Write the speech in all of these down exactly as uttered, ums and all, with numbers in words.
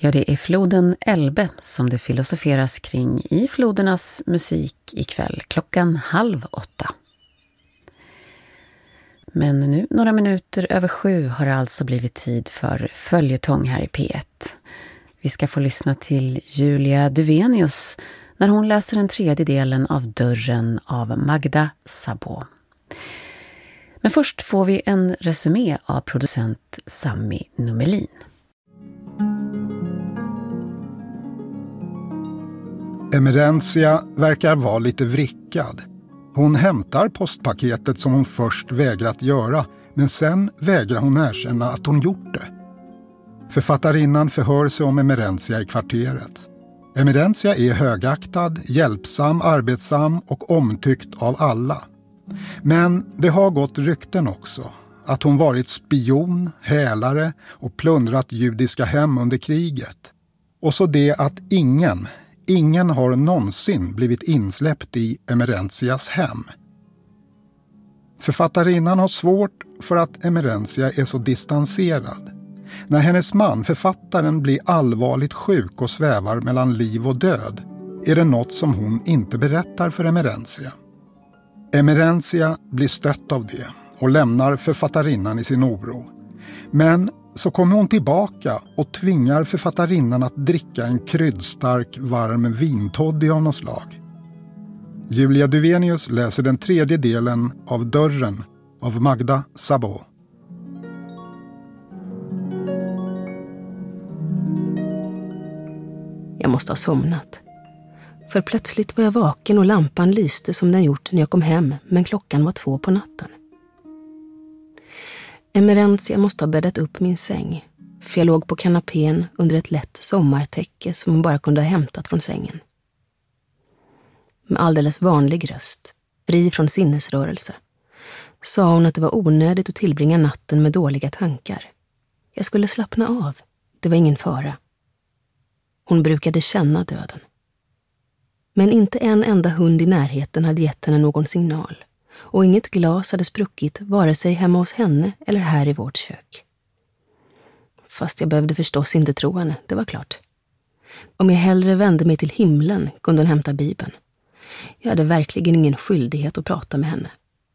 Ja, det är floden Elbe som det filosoferas kring i flodernas musik ikväll klockan halv åtta. Men nu, några minuter över sju, har det alltså blivit tid för följetong här i P ett. Vi ska få lyssna till Julia Duvenius när hon läser den tredje delen av Dörren av Magda Szabó. Men först får vi en resumé av producent Sami Numelin. Emerentia verkar vara lite vrickad. Hon hämtar postpaketet som hon först vägrat göra, men sen vägrar hon erkänna att hon gjort det. Författarinnan förhör sig om Emerentia i kvarteret. Emerentia är högaktad, hjälpsam, arbetsam och omtyckt av alla. Men det har gått rykten också att hon varit spion, hälare och plundrat judiska hem under kriget. Och så det att ingen, ingen har någonsin blivit insläppt i Emerentias hem. Författarinnan har svårt för att Emerentia är så distanserad. När hennes man, författaren, blir allvarligt sjuk och svävar mellan liv och död är det något som hon inte berättar för Emerentia. Emerentia blir stött av det och lämnar författarinnan i sin oro. Men så kommer hon tillbaka och tvingar författarinnan att dricka en kryddstark varm vintoddy av något slag. Julia Duvenius läser den tredje delen av Dörren av Magda Szabó. Jag måste ha somnat. För plötsligt var jag vaken och lampan lyste som den gjort när jag kom hem, men klockan var två på natten. Emerentia måste ha bäddat upp min säng, för jag låg på kanapén under ett lätt sommartäcke som hon bara kunde ha hämtat från sängen. Med alldeles vanlig röst, fri från sinnesrörelse, sa hon att det var onödigt att tillbringa natten med dåliga tankar. Jag skulle slappna av, det var ingen fara. Hon brukade känna döden. Men inte en enda hund i närheten hade gett henne någon signal. Och inget glas hade spruckit vare sig hemma hos henne eller här i vårt kök. Fast jag behövde förstås inte tro henne, det var klart. Om jag hellre vände mig till himlen kunde hon hämta Bibeln. Jag hade verkligen ingen skyldighet att prata med henne.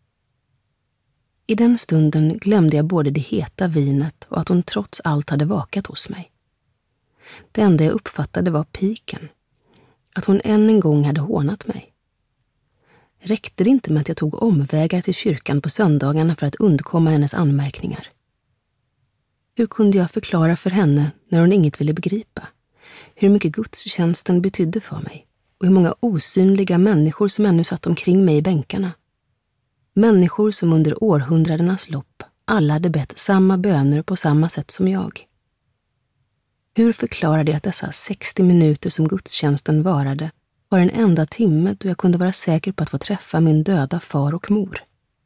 I den stunden glömde jag både det heta vinet och att hon trots allt hade vakat hos mig. Det enda jag uppfattade var piken. Att hon än en gång hade hånat mig. Räckte det inte med att jag tog omvägar till kyrkan på söndagarna för att undkomma hennes anmärkningar? Hur kunde jag förklara för henne när hon inget ville begripa? Hur mycket gudstjänsten betydde för mig? Och hur många osynliga människor som ännu satt omkring mig i bänkarna? Människor som under århundradenas lopp alla hade bett samma böner på samma sätt som jag. Hur förklarade jag att dessa sextio minuter som gudstjänsten varade var en enda timme då jag kunde vara säker på att få träffa min döda far och mor?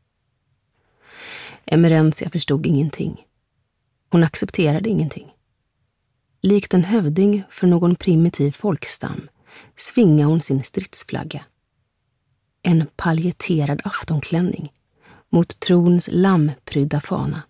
Emerentia förstod ingenting. Hon accepterade ingenting. Likt en hövding för någon primitiv folkstam svingade hon sin stridsflagga. En paljetterad aftonklänning mot trons lammprydda fana.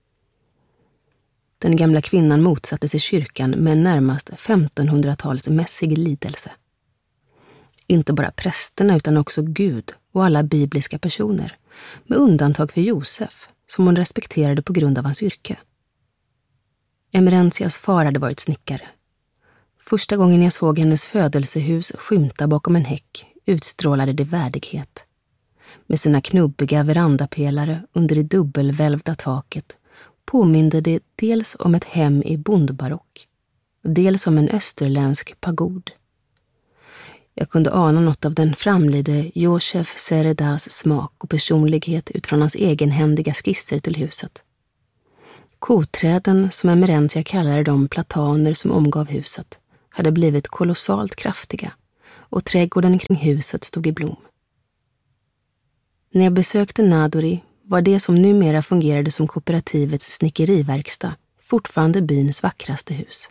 Den gamla kvinnan motsatte sig kyrkan med en närmast femtonhundratals-mässig lidelse. Inte bara prästerna utan också Gud och alla bibliska personer, med undantag för Josef, som hon respekterade på grund av hans yrke. Emerentias far hade varit snickare. Första gången jag såg hennes födelsehus skymta bakom en häck utstrålade det värdighet. Med sina knubbiga verandapelare under det dubbelvälvda taket påminde det dels om ett hem i bondbarock, dels om en österländsk pagod. Jag kunde ana något av den framlide Josef Seredas smak och personlighet utifrån hans egenhändiga skisser till huset. Koträden, som Emerentia kallade de plataner som omgav huset, hade blivit kolossalt kraftiga och trädgården kring huset stod i blom. När jag besökte Nadori var det som numera fungerade som kooperativets snickeriverkstad fortfarande byns vackraste hus.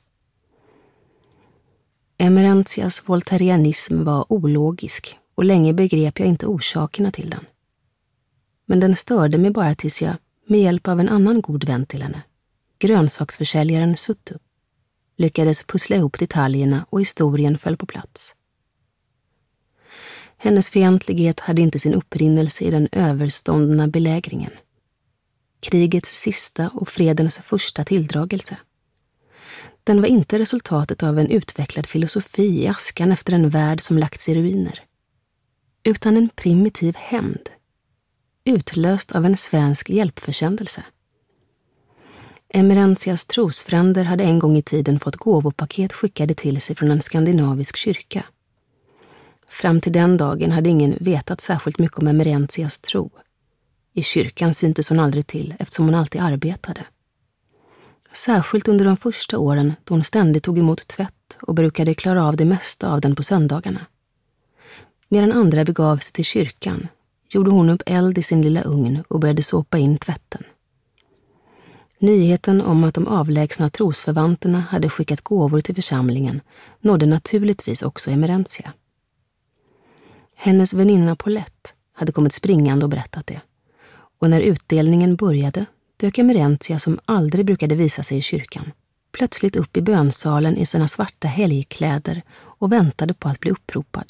Emerentias voltarianism var ologisk och länge begrep jag inte orsakerna till den. Men den störde mig bara tills jag, med hjälp av en annan god vän till henne, grönsaksförsäljaren Suttu, lyckades pussla ihop detaljerna och historien föll på plats. Hennes fientlighet hade inte sin upprinnelse i den överståndna belägringen. Krigets sista och fredens första tilldragelse. Den var inte resultatet av en utvecklad filosofi i askan efter en värld som lagts i ruiner, utan en primitiv hämnd, utlöst av en svensk hjälpförsändelse. Emerentias trosfränder hade en gång i tiden fått gåvopaket skickade till sig från en skandinavisk kyrka. Fram till den dagen hade ingen vetat särskilt mycket om Emerentias tro. I kyrkan syntes hon aldrig till eftersom hon alltid arbetade. Särskilt under de första åren då hon ständigt tog emot tvätt och brukade klara av det mesta av den på söndagarna. Medan andra begav sig till kyrkan gjorde hon upp eld i sin lilla ugn och började såpa in tvätten. Nyheten om att de avlägsna trosförvanterna hade skickat gåvor till församlingen nådde naturligtvis också Emerentia. Hennes väninna Paulette hade kommit springande och berättat det. Och när utdelningen började dök Emerentia, som aldrig brukade visa sig i kyrkan, plötsligt upp i bönsalen i sina svarta helgkläder och väntade på att bli uppropad.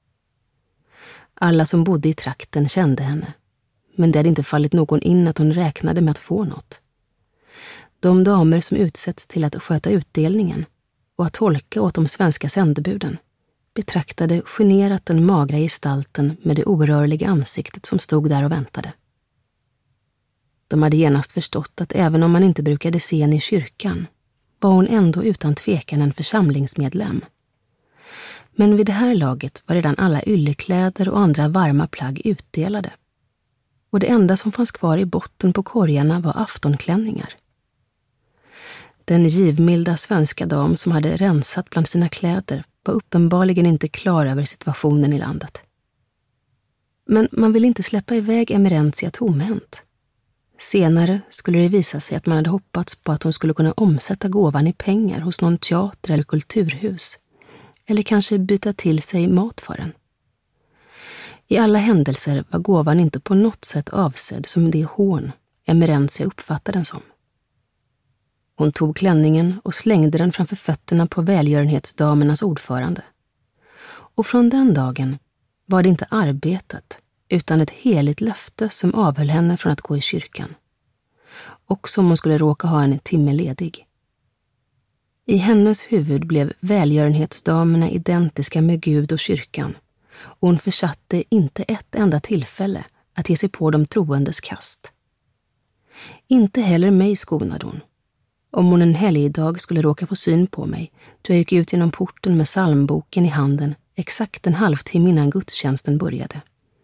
Alla som bodde i trakten kände henne, men det hade inte fallit någon in att hon räknade med att få något. De damer som utsätts till att sköta utdelningen och att tolka åt de svenska sändebuden betraktade generat den magra gestalten med det orörliga ansiktet som stod där och väntade. De hade genast förstått att även om man inte brukade se henne i kyrkan var hon ändå utan tvekan en församlingsmedlem. Men vid det här laget var redan alla yllekläder och andra varma plagg utdelade. Och det enda som fanns kvar i botten på korgarna var aftonklänningar. Den givmilda svenska dam som hade rensat bland sina kläder var uppenbarligen inte klar över situationen i landet. Men man ville inte släppa iväg Emerentia tomhänt. Senare skulle det visa sig att man hade hoppats på att hon skulle kunna omsätta gåvan i pengar hos någon teater eller kulturhus, eller kanske byta till sig mat för den. I alla händelser var gåvan inte på något sätt avsedd som det hån Emerentia uppfattade den som. Hon tog klänningen och slängde den framför fötterna på välgörenhetsdamernas ordförande. Och från den dagen var det inte arbetet utan ett heligt löfte som avhöll henne från att gå i kyrkan. Också om hon skulle råka ha en timme ledig. I hennes huvud blev välgörenhetsdamerna identiska med Gud och kyrkan, och hon försatte inte ett enda tillfälle att ge sig på de troendes kast. Inte heller mig skonade hon. Om hon en helgdag skulle råka få syn på mig, då jag gick ut genom porten med psalmboken i handen exakt en halvtimme innan gudstjänsten började.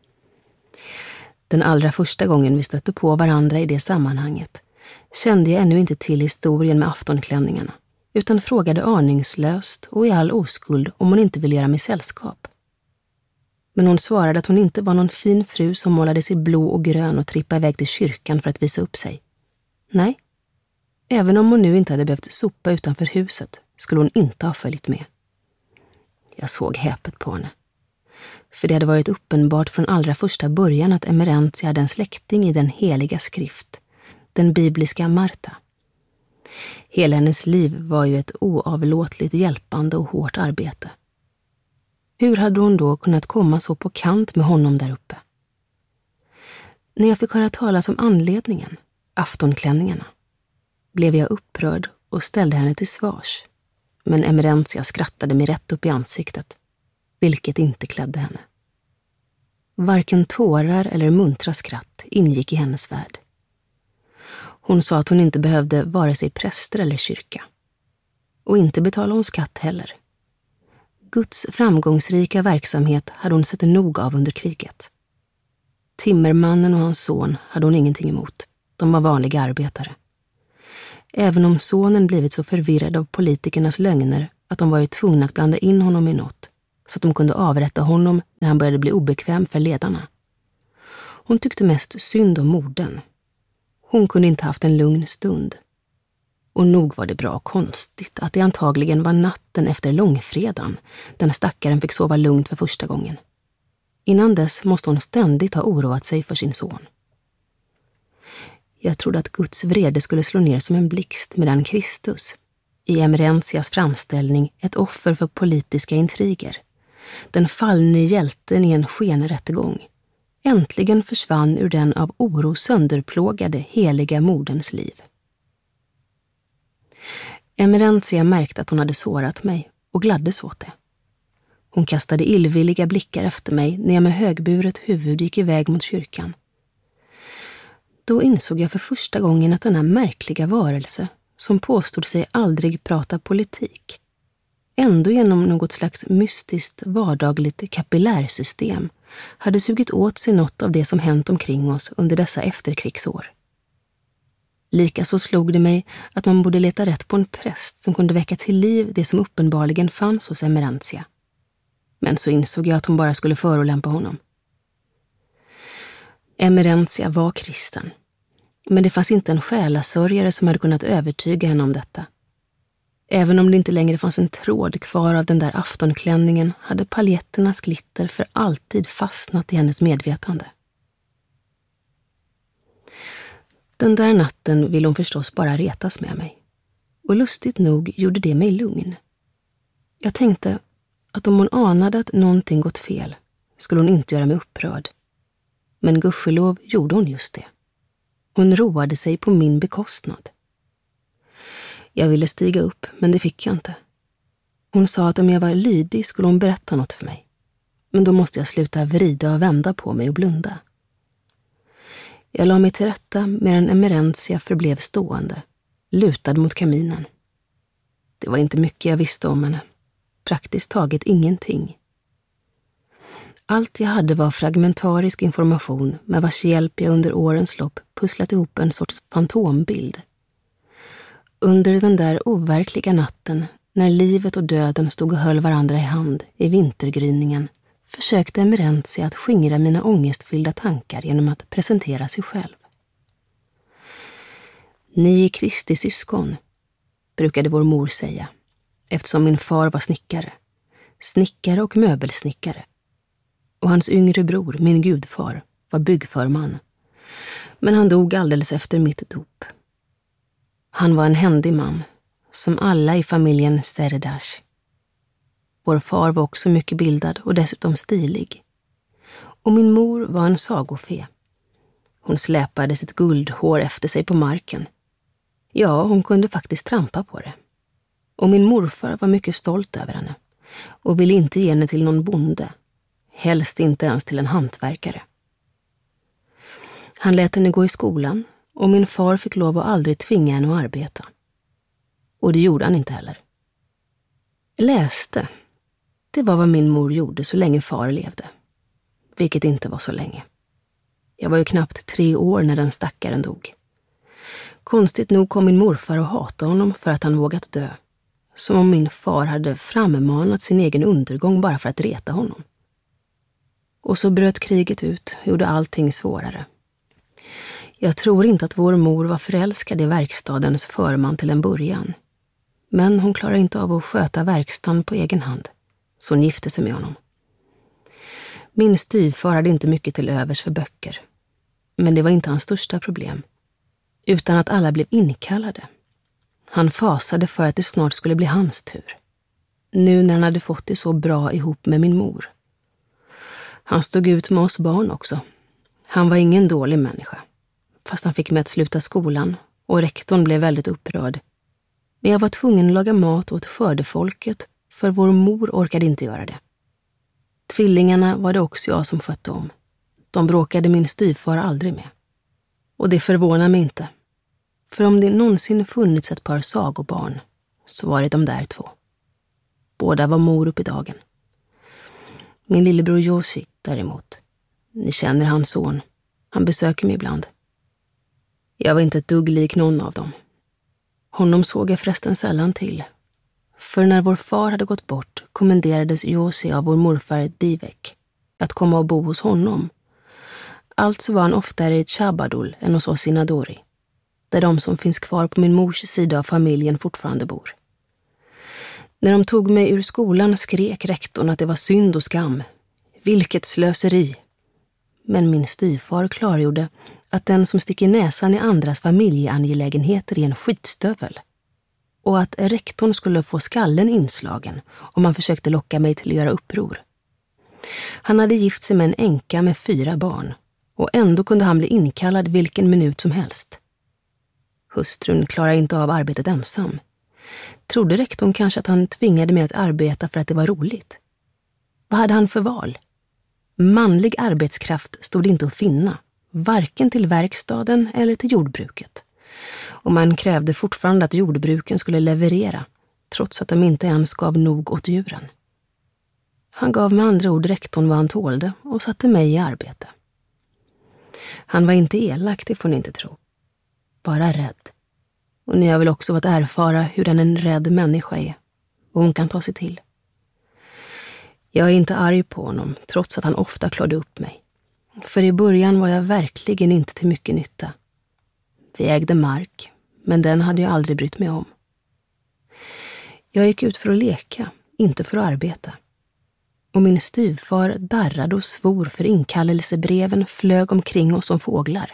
Den allra första gången vi stötte på varandra i det sammanhanget kände jag ännu inte till historien med aftonklänningarna, utan frågade aningslöst och i all oskuld om hon inte ville göra mig sällskap. Men hon svarade att hon inte var någon fin fru som målades i blå och grön och trippade iväg till kyrkan för att visa upp sig. Nej, även om hon nu inte hade behövt sopa utanför huset skulle hon inte ha följt med. Jag såg häpet på henne. För det hade varit uppenbart från allra första början att Emerentia hade en släkting i den heliga skrift, den bibliska Marta. Hela hennes liv var ju ett oavlåtligt hjälpande och hårt arbete. Hur hade hon då kunnat komma så på kant med honom där uppe? När jag fick höra talas om anledningen, aftonklänningarna, blev jag upprörd och ställde henne till svars. Men Emerentia skrattade mig rätt upp i ansiktet, vilket inte klädde henne. Varken tårar eller muntra skratt ingick i hennes värld. Hon sa att hon inte behövde vare sig präster eller kyrka. Och inte betala hon skatt heller. Guds framgångsrika verksamhet hade hon sett nog av under kriget. Timmermannen och hans son hade hon ingenting emot. De var vanliga arbetare. Även om sonen blivit så förvirrad av politikernas lögner att de varit tvungna att blanda in honom i något, så att de kunde avrätta honom när han började bli obekväm för ledarna. Hon tyckte mest synd om modern. Hon kunde inte haft en lugn stund. Och nog var det bra konstigt att det antagligen var natten efter långfredagen den stackaren fick sova lugnt för första gången. Innan dess måste hon ständigt ha oroat sig för sin son. Jag trodde att Guds vrede skulle slå ner som en blixt medan Kristus, i Emerenzias framställning ett offer för politiska intriger. Den fallne hjälten i en skenrättegång. Äntligen försvann ur den av oro sönderplågade heliga moderns liv. Emerenzia märkte att hon hade sårat mig och gladdes åt det. Hon kastade illvilliga blickar efter mig när jag med högburet huvud gick iväg mot kyrkan. Då insåg jag för första gången att denna märkliga varelse, som påstod sig aldrig prata politik, ändå genom något slags mystiskt vardagligt kapillärsystem hade sugit åt sig något av det som hänt omkring oss under dessa efterkrigsår. Likaså slog det mig att man borde leta rätt på en präst som kunde väcka till liv det som uppenbarligen fanns hos Emerenzia. Men så insåg jag att hon bara skulle förolämpa honom. Emerenzia var kristen, men det fanns inte en själasörjare som hade kunnat övertyga henne om detta. Även om det inte längre fanns en tråd kvar av den där aftonklänningen hade paljetternas glitter för alltid fastnat i hennes medvetande. Den där natten ville hon förstås bara retas med mig. Och lustigt nog gjorde det mig lugn. Jag tänkte att om hon anade att någonting gått fel skulle hon inte göra mig upprörd. Men gudskelov gjorde hon just det. Hon roade sig på min bekostnad. Jag ville stiga upp, men det fick jag inte. Hon sa att om jag var lydig skulle hon berätta något för mig. Men då måste jag sluta vrida och vända på mig och blunda. Jag la mig till rätta medan Emerenzia förblev stående, lutad mot kaminen. Det var inte mycket jag visste om henne. Praktiskt taget ingenting. Allt jag hade var fragmentarisk information med vars hjälp jag under årens lopp pusslat ihop en sorts fantombild. Under den där overkliga natten, när livet och döden stod och höll varandra i hand i vintergryningen, försökte Emerenzia att skingra mina ångestfyllda tankar genom att presentera sig själv. Ni är Kristi syskon, brukade vår mor säga, eftersom min far var snickare. Snickare och möbelsnickare. Och hans yngre bror, min gudfar, var byggförman. Men han dog alldeles efter mitt dop. Han var en händig man, som alla i familjen Serdash. Vår far var också mycket bildad och dessutom stilig. Och min mor var en sagofe. Hon släpade sitt guldhår efter sig på marken. Ja, hon kunde faktiskt trampa på det. Och min morfar var mycket stolt över henne och ville inte ge henne till någon bonde. Helst inte ens till en hantverkare. Han lät henne gå i skolan och min far fick lov att aldrig tvinga henne att arbeta. Och det gjorde han inte heller. Läste. Det var vad min mor gjorde så länge far levde. Vilket inte var så länge. Jag var ju knappt tre år när den stackaren dog. Konstigt nog kom min morfar att hata honom för att han vågat dö. Som om min far hade frammanat sin egen undergång bara för att reta honom. Och så bröt kriget ut och gjorde allting svårare. Jag tror inte att vår mor var förälskad i verkstadens förman till en början. Men hon klarade inte av att sköta verkstaden på egen hand. Så hon gifte sig med honom. Min styvfar hade inte mycket till övers för böcker. Men det var inte hans största problem. Utan att alla blev inkallade. Han fasade för att det snart skulle bli hans tur. Nu när han hade fått det så bra ihop med min mor. Han stod ut med oss barn också. Han var ingen dålig människa. Fast han fick mig att sluta skolan och rektorn blev väldigt upprörd. Men jag var tvungen att laga mat åt skördefolket för vår mor orkade inte göra det. Tvillingarna var det också jag som skötte om. De bråkade min styvfar aldrig med. Och det förvånar mig inte. För om det någonsin funnits ett par sagobarn så var det de där två. Båda var mor upp i dagen. Min lillebror Josi däremot. Ni känner hans son. Han besöker mig ibland. Jag var inte ett dugg lik någon av dem. Honom såg jag förresten sällan till. För när vår far hade gått bort kommenderades Josi av vår morfar Divek att komma och bo hos honom. Alltså var han oftare i Chabadul än hos oss i Nadori, där de som finns kvar på min mors sida av familjen fortfarande bor. När de tog mig ur skolan skrek rektorn att det var synd och skam. Vilket slöseri! Men min styvfar klargjorde att den som sticker näsan i andras familjeangelägenheter är en skitstövel. och att rektorn skulle få skallen inslagen om han försökte locka mig till att göra uppror. Han hade gift sig med en änka med fyra barn och ändå kunde han bli inkallad vilken minut som helst. Hustrun klarar inte av arbetet ensam. Trodde rektorn kanske att han tvingade mig att arbeta för att det var roligt? Vad hade han för val? Manlig arbetskraft stod inte att finna, varken till verkstaden eller till jordbruket. Och man krävde fortfarande att jordbruken skulle leverera, trots att de inte ens gav nog åt djuren. Han gav med andra ord rektorn vad han tålde och satte mig i arbete. Han var inte elak, det får ni inte tro. Bara rädd. Och ni har väl också fått erfara hur en rädd människa är och hon kan ta sig till. Jag är inte arg på honom, trots att han ofta klådde upp mig. För i början var jag verkligen inte till mycket nytta. Vi ägde mark, men den hade jag aldrig brytt mig om. Jag gick ut för att leka, inte för att arbeta. Och min styvfar darrade och svor för inkallelsebreven flög omkring oss som fåglar.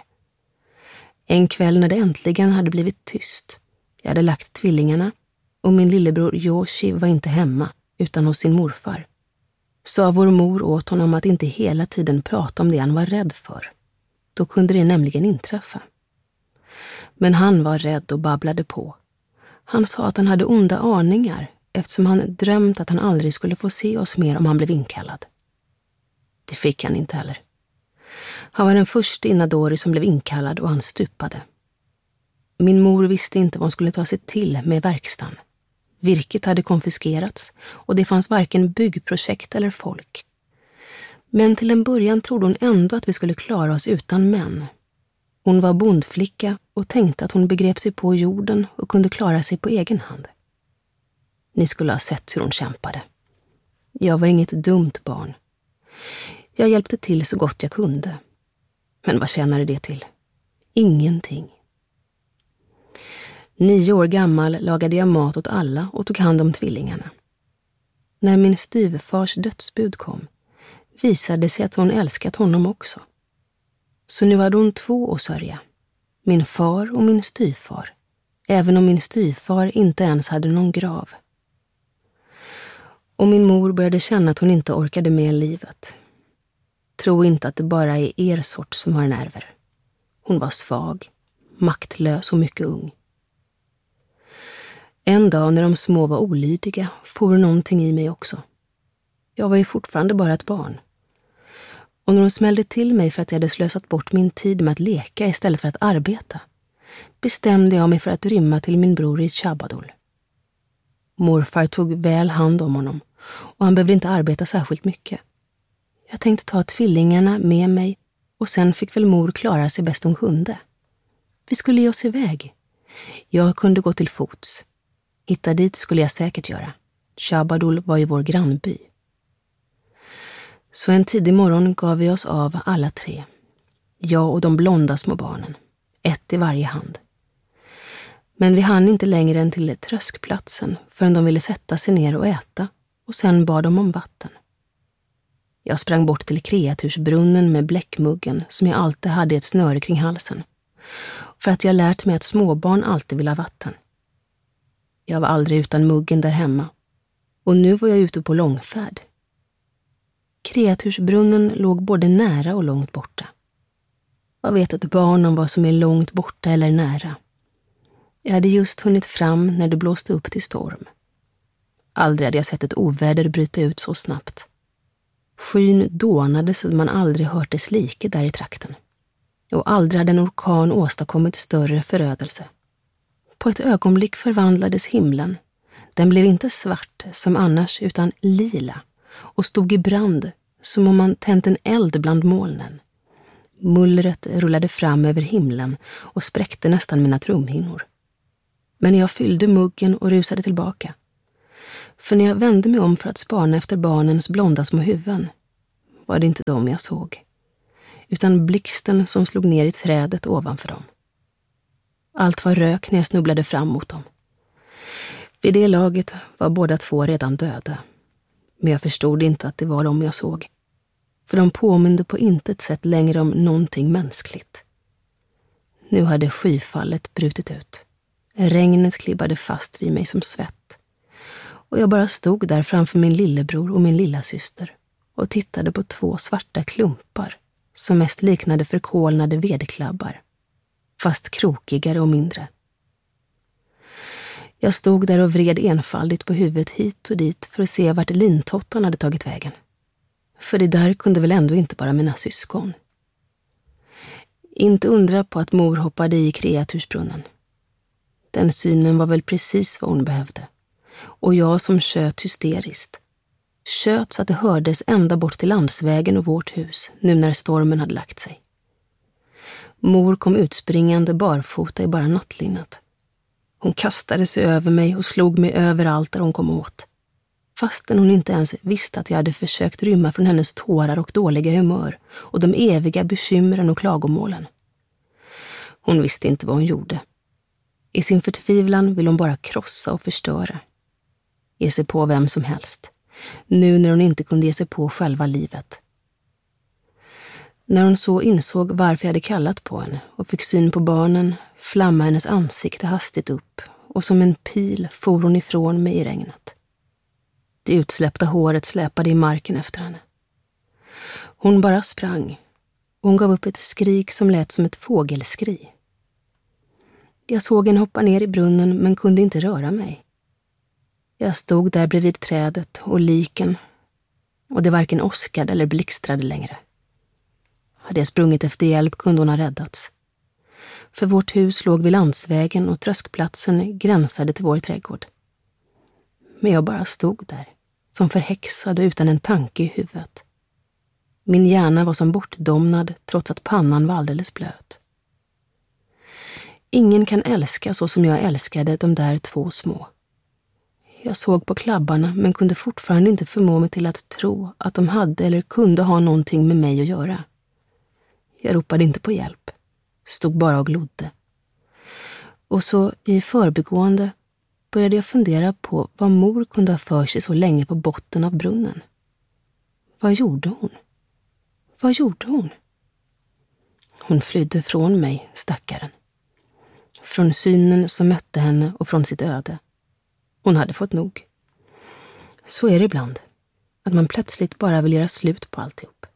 En kväll när det äntligen hade blivit tyst. Jag hade lagt tvillingarna och min lillebror Yoshi var inte hemma utan hos sin morfar. Sa vår mor åt honom att inte hela tiden prata om det han var rädd för. Då kunde det nämligen inträffa. Men han var rädd och babblade på. Han sa att han hade onda aningar eftersom han drömt att han aldrig skulle få se oss mer om han blev inkallad. Det fick han inte heller. Han var den första Inadori som blev inkallad och han stupade. Min mor visste inte vad hon skulle ta sig till med verkstan. Virket hade konfiskerats och det fanns varken byggprojekt eller folk. Men till en början trodde hon ändå att vi skulle klara oss utan män. Hon var bondflicka och tänkte att hon begrep sig på jorden och kunde klara sig på egen hand. Ni skulle ha sett hur hon kämpade. Jag var inget dumt barn. Jag hjälpte till så gott jag kunde. Men vad tjänade det till? Ingenting. Nio år gammal lagade jag mat åt alla och tog hand om tvillingarna. När min styvfars dödsbud kom visade det sig att hon älskat honom också. Så nu hade hon två att sörja. Min far och min styvfar. Även om min styvfar inte ens hade någon grav. Och min mor började känna att hon inte orkade med livet. Tro inte att det bara är er sort som har nerver. Hon var svag, maktlös och mycket ung. En dag när de små var olydiga får någonting i mig också. Jag var ju fortfarande bara ett barn. Och när de smällde till mig för att jag hade slösat bort min tid med att leka istället för att arbeta, bestämde jag mig för att rymma till min bror i Chabadul. Morfar tog väl hand om honom och han behövde inte arbeta särskilt mycket. Jag tänkte ta tvillingarna med mig och sen fick väl mor klara sig bäst hon kunde. Vi skulle ge oss iväg. Jag kunde gå till fots. Hitta dit skulle jag säkert göra. Chabadul var ju vår grannby. Så en tidig morgon gav vi oss av alla tre. Jag och de blonda små barnen. Ett i varje hand. Men vi hann inte längre än till tröskplatsen förrän de ville sätta sig ner och äta och sen bad de om vatten. Jag sprang bort till kreatursbrunnen med bläckmuggen som jag alltid hade ett snöre kring halsen. För att jag lärt mig att småbarn alltid vill ha vatten. Jag var aldrig utan muggen där hemma. Och nu var jag ute på långfärd. Kreatursbrunnen låg både nära och långt borta. Vad vet ett barn om vad som är långt borta eller nära? Jag hade just hunnit fram när det blåste upp till storm. Aldrig hade jag sett ett oväder bryta ut så snabbt. Skyn dånade så att man aldrig hört dess like där i trakten. Och aldrig hade en orkan åstadkommit större förödelse. På ett ögonblick förvandlades himlen. Den blev inte svart som annars utan lila och stod i brand som om man tänt en eld bland molnen. Mullret rullade fram över himlen och spräckte nästan mina trumhinnor. Men jag fyllde muggen och rusade tillbaka. För när jag vände mig om för att spana efter barnens blonda små huvuden var det inte dem jag såg, utan blixten som slog ner i trädet ovanför dem. Allt var rök när jag snubblade fram mot dem. Vid det laget var båda två redan döda, men jag förstod inte att det var dem jag såg, för de påminde på intet sätt längre om någonting mänskligt. Nu hade skyfallet brutit ut. Regnet klibbade fast vid mig som svett. Och jag bara stod där framför min lillebror och min lilla syster och tittade på två svarta klumpar som mest liknade förkolnade vedklabbar, fast krokigare och mindre. Jag stod där och vred enfaldigt på huvudet hit och dit för att se vart lintottan hade tagit vägen. För det där kunde väl ändå inte vara mina syskon. Inte undra på att mor hoppade i kreatursbrunnen. Den synen var väl precis vad hon behövde. Och jag som tjöt hysteriskt. Tjöt så att det hördes ända bort till landsvägen och vårt hus, nu när stormen hade lagt sig. Mor kom utspringande barfota i bara nattlinnat. Hon kastade sig över mig och slog mig överallt där hon kom åt. Fastän hon inte ens visste att jag hade försökt rymma från hennes tårar och dåliga humör och de eviga bekymren och klagomålen. Hon visste inte vad hon gjorde. I sin förtvivlan ville hon bara krossa och förstöra. Ge sig på vem som helst. Nu när hon inte kunde ge sig på själva livet. När hon så insåg varför jag hade kallat på henne och fick syn på barnen, flammade hennes ansikte hastigt upp och som en pil for hon ifrån mig i regnet. Det utsläppta håret släpade i marken efter henne. Hon bara sprang och hon gav upp ett skrik som lät som ett fågelskri. Jag såg henne hoppa ner i brunnen men kunde inte röra mig. Jag stod där bredvid trädet och liken och det varken åskade eller blixtrade längre. Hade jag sprungit efter hjälp kunde hon ha räddats. För vårt hus låg vid landsvägen och tröskplatsen gränsade till vår trädgård. Men jag bara stod där, som förhäxad och utan en tanke i huvudet. Min hjärna var som bortdomnad trots att pannan var alldeles blöt. Ingen kan älska så som jag älskade de där två små. Jag såg på klabbarna men kunde fortfarande inte förmå mig till att tro att de hade eller kunde ha någonting med mig att göra. Jag ropade inte på hjälp, stod bara och glodde. Och så i förbigående började jag fundera på vad mor kunde ha för sig så länge på botten av brunnen. Vad gjorde hon? Vad gjorde hon? Hon flydde från mig, stackaren. Från synen som mötte henne och från sitt öde. Hon hade fått nog. Så är det ibland, att man plötsligt bara vill göra slut på alltihop.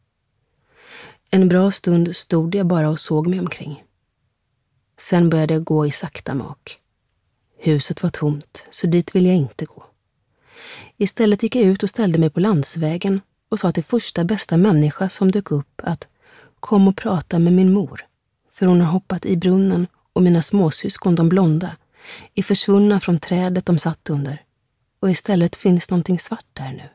En bra stund stod jag bara och såg mig omkring. Sen började jag gå i sakta mak. Huset var tomt, så dit ville jag inte gå. Istället gick jag ut och ställde mig på landsvägen och sa till första bästa människa som dök upp att kom och prata med min mor, för hon har hoppat i brunnen och mina småsyskon, de blonda, är försvunna från trädet de satt under och istället finns någonting svart där nu.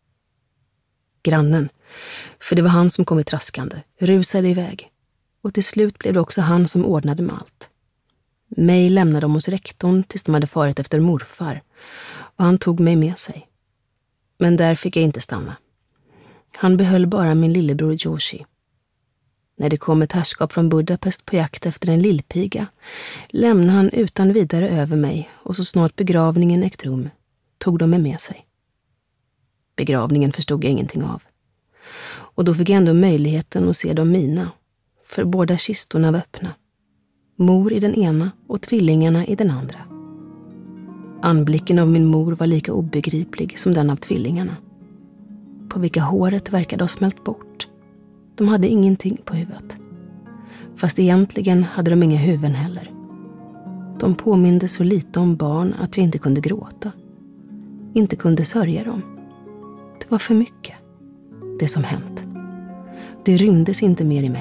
Grannen, för det var han som kom i traskande, rusade iväg och till slut blev det också han som ordnade med allt. Mig lämnade de hos rektorn tills de hade farit efter morfar och han tog mig med sig. Men där fick jag inte stanna. Han behöll bara min lillebror Joshi. När det kom ett herrskap från Budapest på jakt efter en lillpiga lämnade han utan vidare över mig och så snart begravningen ägt rum tog de mig med sig. Begravningen förstod jag ingenting av. Och då fick jag ändå möjligheten att se de mina, för båda kistorna var öppna. Mor i den ena och tvillingarna i den andra. Anblicken av min mor var lika obegriplig som den av tvillingarna. På vilka håret verkade ha smält bort. De hade ingenting på huvudet. Fast egentligen hade de inga huvuden heller. De påminde så lite om barn att jag inte kunde gråta. Inte kunde sörja dem. Det var för mycket. Det som hänt. Det rymdes inte mer i mig.